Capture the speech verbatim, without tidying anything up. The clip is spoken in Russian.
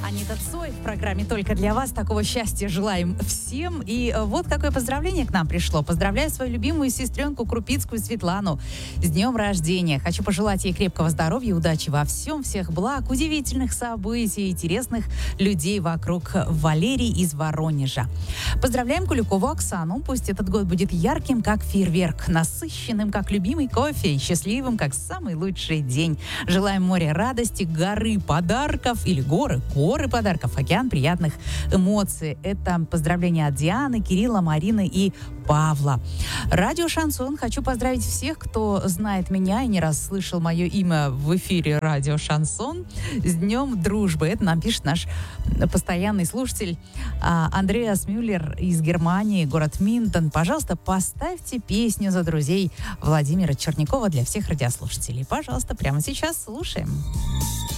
Анита Цой в программе «Только для вас». Такого счастья желаем всем. И вот какое поздравление к нам пришло. Поздравляю свою любимую сестренку Крупицкую Светлану с днем рождения. Хочу пожелать ей крепкого здоровья, удачи во всем, всех благ, удивительных событий, интересных людей вокруг. Валерий из Воронежа. Поздравляем Куликову Оксану. Пусть этот год будет ярким, как фейерверк, насыщенным, как любимый кофе, и счастливым, как самый лучший день. Желаем моря радости, горы подарков или горы, горы подарков, океан приятных эмоций. Это поздравления от Дианы, Кирилла, Марины и Павла. Радио «Шансон». Хочу поздравить всех, кто знает меня и не раз слышал мое имя в эфире радио «Шансон» с Днем дружбы. Это нам пишет наш постоянный слушатель Андреас Мюллер из Германии, город Минтон. Пожалуйста, поставьте песню за друзей Владимира Чернякова для всех радиослушателей. Пожалуйста, прямо сейчас слушаем.